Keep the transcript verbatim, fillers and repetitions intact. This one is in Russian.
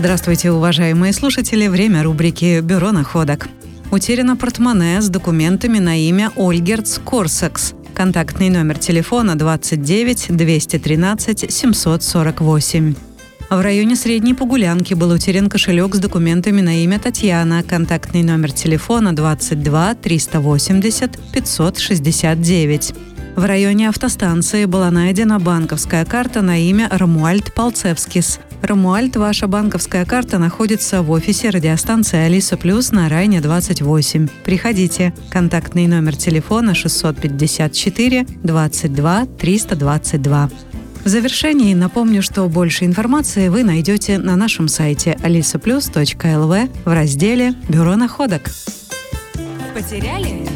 Здравствуйте, уважаемые слушатели. Время рубрики «Бюро находок». Утеряно портмоне с документами на имя Ольгерц Корсакс. Контактный номер телефона двадцать девять двести тринадцать семьсот сорок восемь. В районе Средней Погулянки был утерян кошелек с документами на имя Татьяна. Контактный номер телефона двадцать два триста восемьдесят пятьсот шестьдесят девять. В районе автостанции была найдена банковская карта на имя Ромуальд Палцевскис. Ромуальд, ваша банковская карта находится в офисе радиостанции Алиса Плюс на Райне двадцать восемь. Приходите. Контактный номер телефона шестьсот пятьдесят четыре двадцать два триста двадцать два. В завершении напомню, что больше информации вы найдете на нашем сайте алиса плюс точка эл ви в разделе «Бюро находок». Потеряли?